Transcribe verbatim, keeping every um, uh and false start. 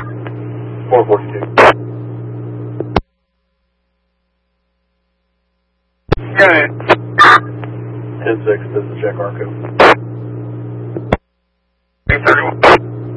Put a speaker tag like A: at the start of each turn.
A: four forty-two.
B: Go ahead.
A: ten six, this is Jack Arco.
B: eight thirty-one.